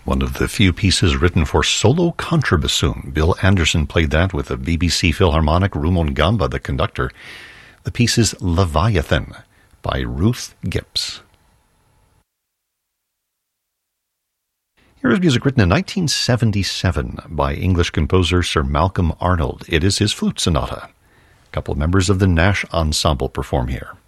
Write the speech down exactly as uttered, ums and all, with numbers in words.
One of the few pieces written for solo contrabassoon. Bill Anderson played that with the B B C Philharmonic, Rumon Gamba, the conductor. The piece is Leviathan by Ruth Gibbs. Here is music written in nineteen seventy-seven by English composer Sir Malcolm Arnold. It is his flute sonata. A couple of members of the Nash Ensemble perform here.